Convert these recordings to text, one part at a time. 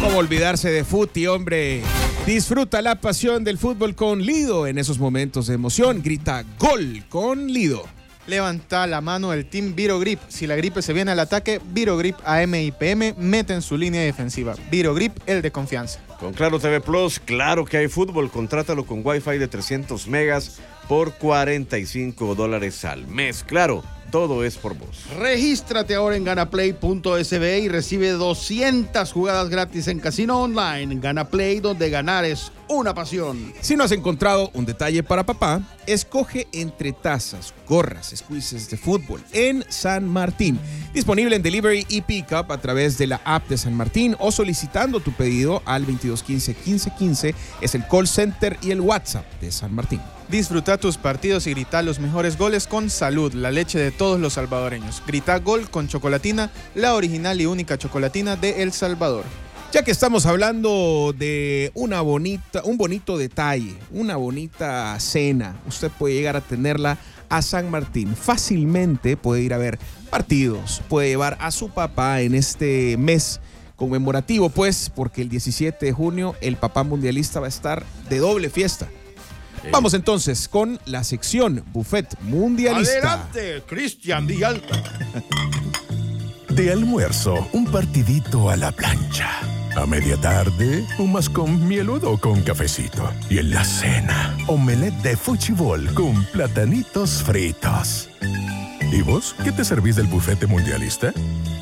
¿Cómo olvidarse de fútbol, hombre? Disfruta la pasión del fútbol con Lido. En esos momentos de emoción, grita gol con Lido. Levanta la mano el Team Virogrip. Si la gripe se viene al ataque, Virogrip AM y PM meten su línea defensiva. Virogrip, el de confianza. Con Claro TV Plus, claro que hay fútbol. Contrátalo con Wi-Fi de 300 megas por $45 al mes. Claro, todo es por vos. Regístrate ahora en ganaplay.sb y recibe 200 jugadas gratis en casino online. Ganaplay, donde ganar es una pasión. Si no has encontrado un detalle para papá, escoge entre tazas, gorras, squeezes de fútbol en San Martín. Disponible en delivery y pickup a través de la app de San Martín o solicitando tu pedido al 2215-1515. Es el call center y el WhatsApp de San Martín. Disfruta tus partidos y grita los mejores goles con Salud, la leche de todos los salvadoreños. Grita gol con Chocolatina, la original y única chocolatina de El Salvador. Ya que estamos hablando de un bonito detalle, una bonita cena, usted puede llegar a tenerla a San Martín. Fácilmente puede ir a ver partidos, puede llevar a su papá en este mes conmemorativo, pues, porque el 17 de junio el papá mundialista va a estar de doble fiesta. Vamos entonces con la sección Buffet Mundialista. Adelante, Cristian Villalta. De almuerzo, un partidito a la plancha. A media tarde, un mascón mieludo con cafecito. Y en la cena, omelette de fuchibol con platanitos fritos. ¿Y vos qué te servís del bufete mundialista?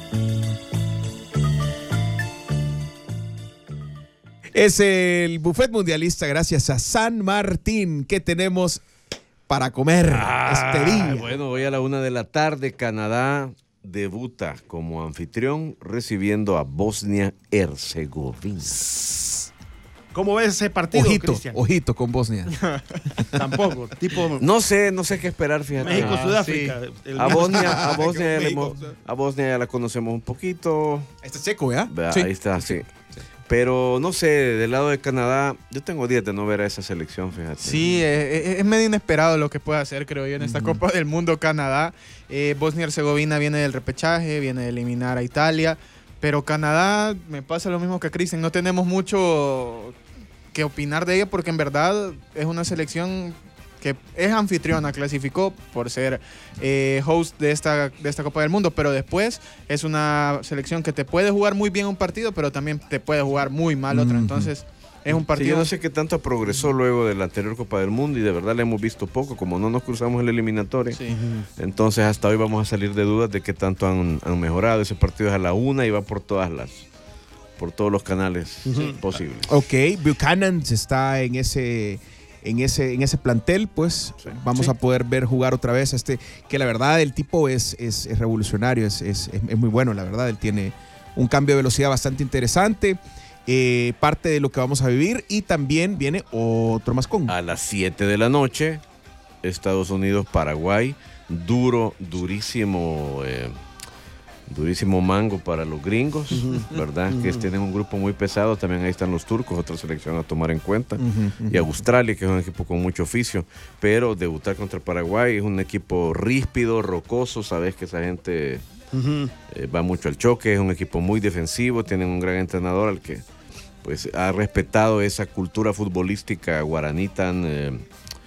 Es el Buffet Mundialista gracias a San Martín. ¿Qué tenemos para comer este día? Bueno, hoy a la 1:00 p.m, Canadá debuta como anfitrión recibiendo a Bosnia-Herzegovina. ¿Cómo ves ese partido, Cristian? Ojito con Bosnia. Tampoco, tipo... No sé qué esperar, fíjate. México-Sudáfrica. Sí. A Bosnia ya la conocemos un poquito. Está seco, ¿verdad? Sí. Ahí está, sí. Pero no sé, del lado de Canadá, yo tengo días de no ver a esa selección, fíjate. Sí, es medio inesperado lo que puede hacer, creo yo, en esta Copa del Mundo Canadá. Bosnia-Herzegovina viene del repechaje, viene de eliminar a Italia, pero Canadá me pasa lo mismo que a Cristian, no tenemos mucho que opinar de ella porque en verdad es una selección que es anfitriona, clasificó por ser host de esta Copa del Mundo, pero después es una selección que te puede jugar muy bien un partido, pero también te puede jugar muy mal otro. Entonces es un partido... Sí, yo no sé qué tanto progresó luego de la anterior Copa del Mundo y de verdad le hemos visto poco, como no nos cruzamos el eliminatorio. Sí. Entonces hasta hoy vamos a salir de dudas de qué tanto han mejorado. Ese partido es a la 1:00 y va por todos los canales posibles. Ok, Buchanan está en ese plantel, pues vamos a poder ver jugar otra vez que la verdad el tipo es revolucionario, es muy bueno, la verdad, él tiene un cambio de velocidad bastante interesante, parte de lo que vamos a vivir, y también viene otro mascón. A las 7:00 p.m, Estados Unidos-Paraguay, durísimo mango para los gringos, ¿verdad? Que tienen un grupo muy pesado. También ahí están los turcos, otra selección a tomar en cuenta. Y Australia, que es un equipo con mucho oficio. Pero debutar contra Paraguay es un equipo ríspido, rocoso. Sabes que esa gente va mucho al choque. Es un equipo muy defensivo. Tienen un gran entrenador al que pues ha respetado esa cultura futbolística guaraní tan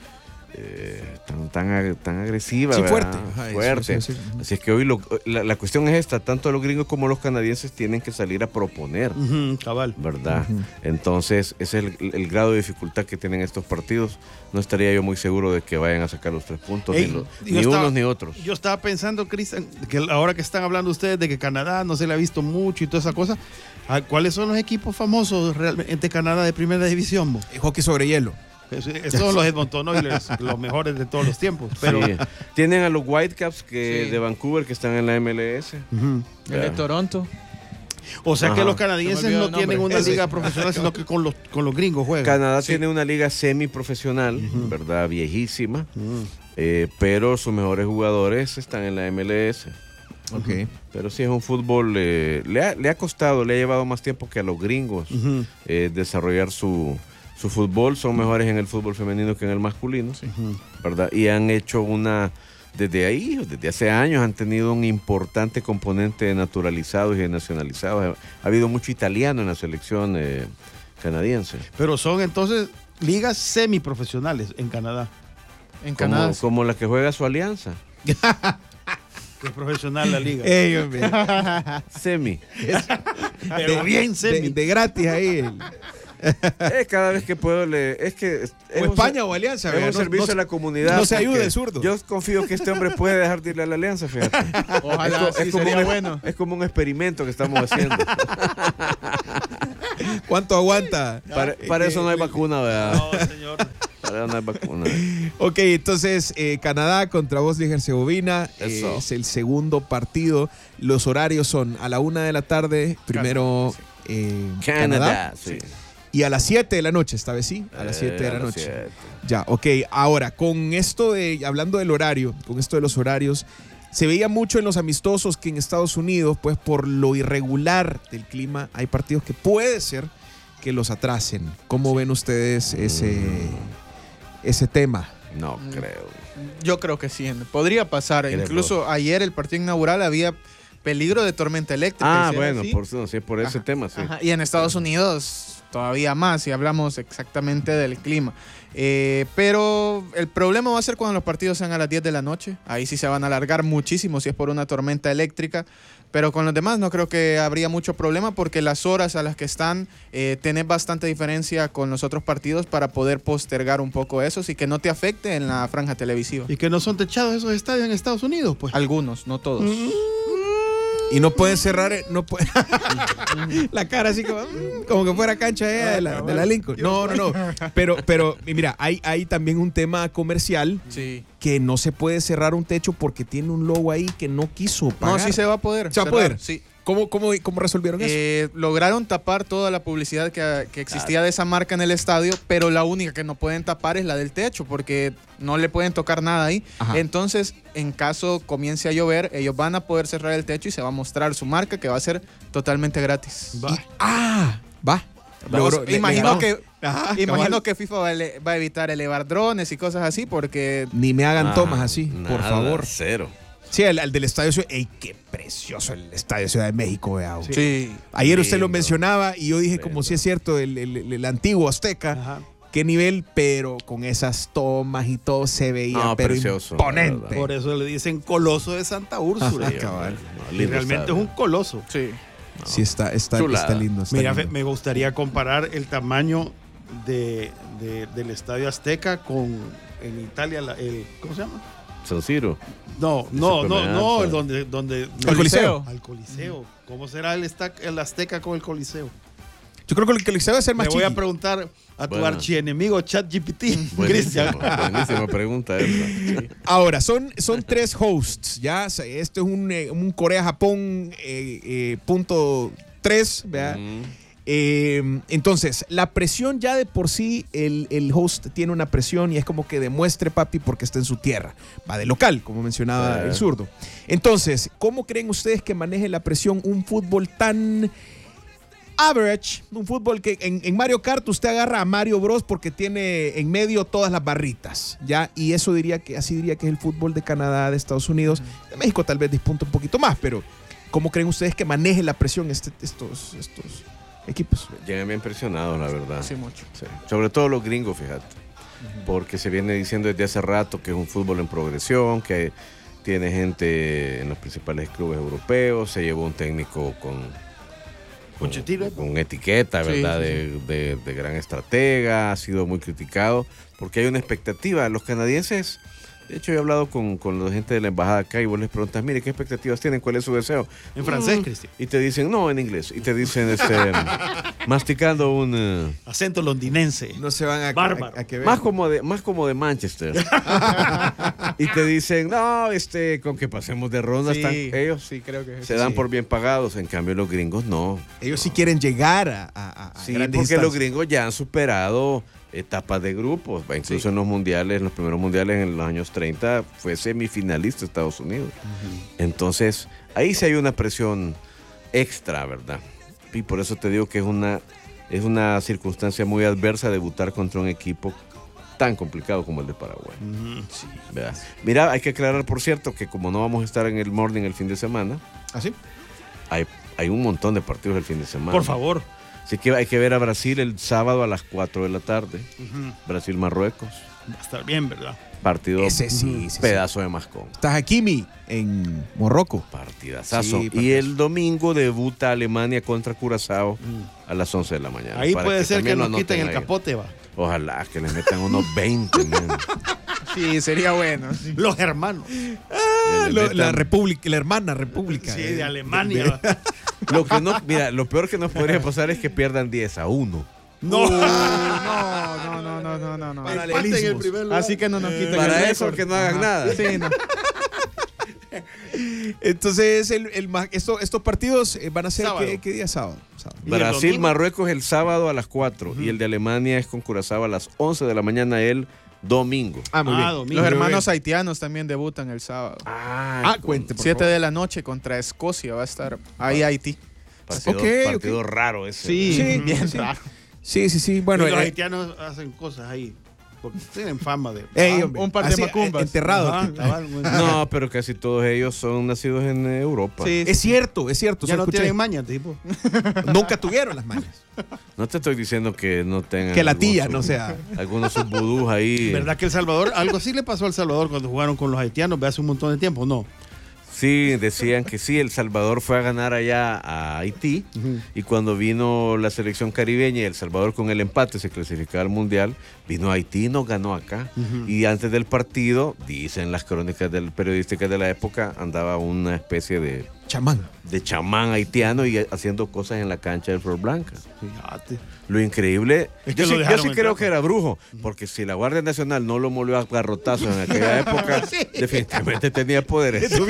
agresiva, sí, ¿verdad? Fuerte. Sí. Así es que hoy la cuestión es esta: tanto los gringos como los canadienses tienen que salir a proponer, cabal, ¿verdad? Entonces ese es el grado de dificultad que tienen estos partidos. No estaría yo muy seguro de que vayan a sacar los 3 puntos, ni unos ni otros. Yo estaba pensando, Cristian, que ahora que están hablando ustedes de que Canadá no se le ha visto mucho y toda esa cosa, ¿cuáles son los equipos famosos realmente de Canadá de primera división? El hockey sobre hielo. Esos son los Edmonton Oilers, los mejores de todos los tiempos. Pero sí. Tienen a los Whitecaps de Vancouver, que están en la MLS. El de Toronto. O sea que los canadienses no tienen una liga profesional, sino que con los gringos juegan. Canadá tiene una liga semiprofesional, ¿verdad? Viejísima. Pero sus mejores jugadores están en la MLS. Okay. Pero sí es un fútbol, le ha costado, le ha llevado más tiempo que a los gringos desarrollar su fútbol. Son mejores en el fútbol femenino que en el masculino, ¿verdad? Y han hecho una desde ahí, desde hace años, han tenido un importante componente de naturalizados y de nacionalizados. Ha habido mucho italiano en la selección canadiense. Pero son entonces ligas semiprofesionales en Canadá. En Canadá. Como la que juega su Alianza. Que es profesional la liga. Ey, hombre. Semi. Pero bien semi. De gratis ahí. Cada vez que puedo es que es O España o Alianza. es vea, un servicio a la comunidad. no se ayude porque el zurdo. Yo confío que este hombre puede dejar de irle a la Alianza, fíjate. Ojalá, sí, como sería bueno. es como un experimento que estamos haciendo. ¿Cuánto aguanta? Para eso no hay vacuna, ¿verdad? No, señor. Para eso no hay vacuna. Ok, entonces Canadá contra Bosnia y Herzegovina Eso. es el segundo partido. Los horarios son a la 1 de la tarde, primero Canadá, sí. y a las 7 de la noche, esta vez sí, a las 7 de la A las noche. 7. Ya, ok. Ahora, con esto hablando del horario, con esto de los horarios, se veía mucho en los amistosos que en Estados Unidos, pues por lo irregular del clima, hay partidos que puede ser que los atrasen. ¿Cómo ven ustedes ese tema? No creo. Yo creo que sí, podría pasar. ¿Qué Incluso ayer, el partido inaugural, había peligro de tormenta eléctrica. Ah, ¿sí era bueno, así? por ese Ajá. tema, sí. Ajá, y en Estados Unidos todavía más, si hablamos exactamente del clima. Pero el problema va a ser cuando los partidos sean a las 10 de la noche. Ahí sí se van a alargar muchísimo si es por una tormenta eléctrica. Pero con los demás no creo que habría mucho problema porque las horas a las que están tienen bastante diferencia con los otros partidos para poder postergar un poco eso y que no te afecte en la franja televisiva. Y que no son techados esos estadios en Estados Unidos, pues. Algunos, no todos. Y no pueden cerrar, la cara así como que fuera cancha de la Lincoln. No. Pero mira, hay también un tema comercial Sí. que no se puede cerrar un techo porque tiene un logo ahí que no quiso pagar. No, sí se va a poder. ¿Se va a cerrar, poder? Sí. ¿Cómo resolvieron eso? Lograron tapar toda la publicidad que existía de esa marca en el estadio, pero la única que no pueden tapar es la del techo, porque no le pueden tocar nada ahí. Ajá. Entonces, en caso comience a llover, ellos van a poder cerrar el techo y se va a mostrar su marca, que va a ser totalmente gratis. Va. Logró- le Imagino ganó. que Ajá, imagino cabal. que FIFA va a evitar elevar drones y cosas así, porque Ni me hagan tomas así, por Nada, favor. Cero. Sí, el del Estadio Ciudad. ¡Ey, qué precioso el Estadio Ciudad de México! Vea. sí. Ayer usted lo Lindo. mencionaba y yo dije, como Lindo. si es cierto, el antiguo Azteca. Ajá. Qué nivel, pero con esas tomas y todo se veía, No, pero precioso, imponente. la verdad. Por eso le dicen coloso de Santa Úrsula. Ajá, cabal. No, Y lindo realmente estadio. es un coloso. Sí. Sí, está Chulada. lindo. Está Mira, lindo. me gustaría comparar el tamaño del Estadio Azteca con en Italia, ¿cómo se llama? San Siro. No, el donde El Coliseo. al Coliseo. ¿Cómo será el Azteca con el Coliseo? Yo creo que el Coliseo debe ser más Le voy a chiqui. preguntar a tu Bueno. archienemigo ChatGPT, Buenísimo, Cristian. buenísima pregunta esa. Ahora, son 3 hosts, ya. Este es un Corea-Japón punto 3, ¿verdad? Entonces, la presión ya de por sí, el host tiene una presión y es como que demuestre, papi, porque está en su tierra. Va de local, como mencionaba el zurdo. Entonces, ¿cómo creen ustedes que maneje la presión un fútbol tan average? Un fútbol que en Mario Kart usted agarra a Mario Bros porque tiene en medio todas las barritas, ¿ya? Y eso así diría que es el fútbol de Canadá, de Estados Unidos. De México tal vez dispunta un poquito más, pero ¿cómo creen ustedes que maneje la presión estos equipos? Ya me ha impresionado, la verdad. Sí, mucho. Sí. Sobre todo los gringos, fíjate. Porque se viene diciendo desde hace rato que es un fútbol en progresión, que tiene gente en los principales clubes europeos, se llevó un técnico con etiqueta, Sí, ¿verdad? sí, De gran estratega, ha sido muy criticado, porque hay una expectativa. Los canadienses, de hecho, yo he hablado con la gente de la embajada acá y vos les preguntas, mire, ¿qué expectativas tienen? ¿Cuál es su deseo? En francés, Cristian. Y te dicen, no, en inglés. Y te dicen, masticando un... Acento londinense. No se van Bárbaro. a que ver. más como de Manchester. Y te dicen, no, con que pasemos de ronda, ellos sí, creo que se dan por bien pagados. En cambio, los gringos no. Ellos sí quieren llegar a Sí, grandes porque los instancias. gringos ya han superado etapas de grupos. Incluso en los mundiales, en los primeros mundiales en los años 30, fue semifinalista Estados Unidos. Entonces, ahí sí hay una presión extra, ¿verdad? Y por eso te digo que es una circunstancia muy adversa debutar contra un equipo tan complicado como el de Paraguay. Sí, ¿verdad? Mira, hay que aclarar, por cierto, que como no vamos a estar en el morning el fin de semana, ¿Así? hay un montón de partidos el fin de semana. Por favor. Así que hay que ver a Brasil el sábado a las 4 de la tarde. Brasil-Marruecos. Va a estar bien, ¿verdad? Partido, Ese sí. pedazo de mascón. Estás Hakimi en Morroco. Partidazazo. Sí, y el domingo debuta Alemania contra Curazao a las 11 de la mañana. Ahí para puede ser que también lo nos quiten anoten el ahí. capote, va. Ojalá que les metan unos 20, man. Sí, sería bueno. Sí. Los hermanos. La república, la hermana república. Sí, de Alemania. va. Lo que no, mira, lo peor que nos podría pasar es que pierdan 10-1. No. No. Empate en el primer lugar. Así que no nos quiten Para el eso récord. que no hagan nada. Sí, no. Entonces, estos partidos van a ser Sábado. ¿qué día? Sábado. ¿Y el Brasil, domingo? Marruecos el sábado a las 4 y el de Alemania es con Curazao a las 11 de la mañana el domingo. Muy bien. domingo. Los hermanos haitianos también debutan el sábado. Cuente, por 7 favor. de la noche contra Escocia va a estar ahí Haití. Partido raro ese. Sí, bien sí. raro. Sí. Bueno, Y los haitianos hacen cosas ahí. Porque tienen fama de. hombre, un par de así, macumbas. enterrado. Ajá, cabal, muy bien. No, pero casi todos ellos son nacidos en Europa. Sí. Es cierto. Ya sí no escuché. tienen maña, tipo. Nunca tuvieron las mañas. No te estoy diciendo que no tengan. Que la algún tía sub- no sea. Algunos subvudús ahí. ¿Verdad que El Salvador, algo así le pasó a El Salvador cuando jugaron con los haitianos hace un montón de tiempo? No. Sí, decían que sí, El Salvador fue a ganar allá a Haití y cuando vino la selección caribeña y El Salvador con el empate se clasificaba al Mundial, vino a Haití y nos ganó acá. Y antes del partido, dicen las crónicas periodísticas de la época, andaba una especie de Chamán. chamán haitiano y haciendo cosas en la cancha de Flor Blanca. Fíjate. Lo increíble, Es que yo lo sí dejaron creo entrar. que era brujo, porque si la Guardia Nacional no lo molió a garrotazos en aquella época, definitivamente tenía poderes. Le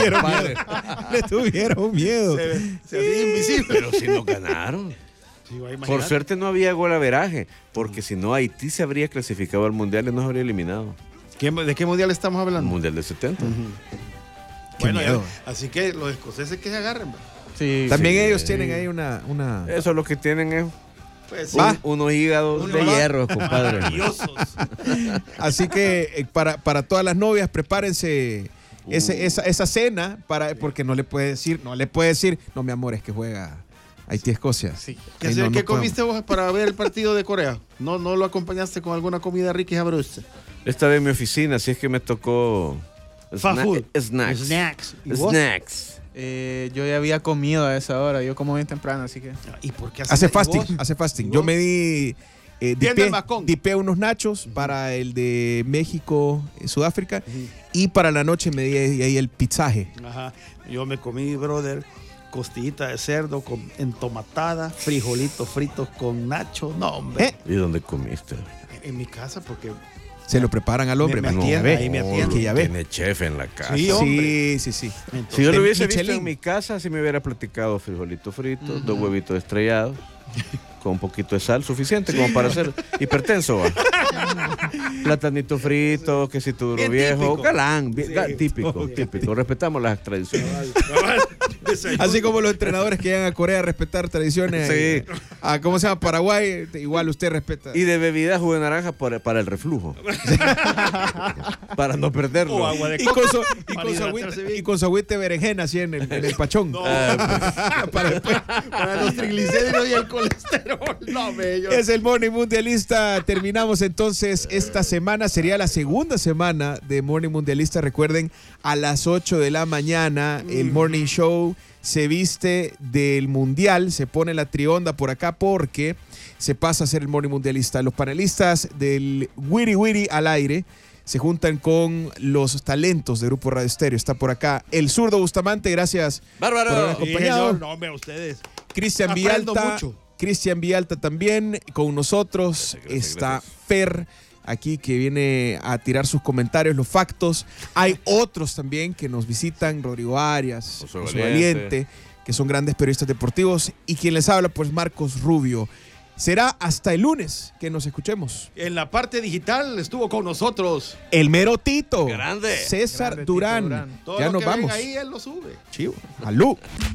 tuvieron miedo. Se hacía invisible. Pero si no ganaron. Sí, va, Por imagínate. suerte no había golaveraje, porque si no Haití se habría clasificado al Mundial y nos habría eliminado. ¿De qué mundial estamos Al hablando? Mundial de 70. Bueno, miedo. así que los escoceses que se agarren. va. Sí. También Sí. ellos tienen ahí una... Eso es lo que tienen es Pues sí. unos hígados de hierro, compadre. Maravillosos. Así que para todas las novias, prepárense esa cena porque no le puede decir, no, mi amor, es que juega Haití-Escocia. Sí. ¿Qué, Ahí hacer? no ¿Qué podemos. comiste vos para ver el partido de Corea? ¿No lo acompañaste con alguna comida rica y sabrosa? Estaba en mi oficina, así es que me tocó Fast food. snacks. Snacks. ¿Y vos? Snacks. Yo ya había comido a esa hora. Yo como bien temprano, así que. ¿Y por qué Hace ¿Y fasting, vos? hace fasting. ¿Y Yo vos? me di... Tienda El Macón. dipé unos nachos para el de México, Sudáfrica, y para la noche me di ahí el pizzaje. Ajá. Yo me comí, brother, costillita de cerdo con entomatada, frijolitos fritos con nacho. No, hombre. ¿Y dónde comiste? En mi casa, porque Se lo preparan al hombre. Me man. atiende, Ya ve. ahí me No, atiende. Que ya ve. Tiene chef en la casa. Sí, hombre. Sí. Si yo entonces, lo hubiese visto Michelin. en mi casa, si me hubiera platicado frijolitos fritos, 2 huevitos estrellados, con un poquito de sal, suficiente como para ser hipertenso. ¿Va? Platanito frito, quesito duro Bien viejo, típico. galán, Sí. típico. Respetamos las tradiciones. Así como los entrenadores que llegan a Corea a respetar tradiciones. Sí. A ¿cómo se llama? Paraguay, igual usted respeta. Y de bebida jugo de naranja para el reflujo. Para no perderlo. O agua de Y con su, Para hidratarse bien. y con su agüita de berenjena así en el pachón. Para después. para los triglicéridos y el colesterol. No, bello. Es el Morning Mundialista. Terminamos entonces esta semana. Sería la segunda semana de Morning Mundialista. Recuerden, a las 8 de la mañana el Morning Show se viste del Mundial. Se pone la trionda por acá porque se pasa a ser el Morning Mundialista. Los panelistas del Wiri Wiri al aire se juntan con los talentos de Grupo Radio Estéreo. Está por acá el zurdo Bustamante. Gracias ¡Bárbaro! por habernos Sí, acompañado. señor. No, hombre, a ustedes. Cristian Aprendo Vialta. mucho. Cristian Vialta también con nosotros. Gracias, está gracias. Fer aquí que viene a tirar sus comentarios, los factos. Hay otros también que nos visitan, Rodrigo Arias, José José Valiente. Valiente, que son grandes periodistas deportivos. Y quien les habla, pues Marcos Rubio. Será hasta el lunes que nos escuchemos. En la parte digital estuvo con nosotros. El mero Tito. Grande. César Grande Tito Durán. Durán. Todo Ya lo nos que ven vamos. ahí, él lo sube. Chivo. Alú.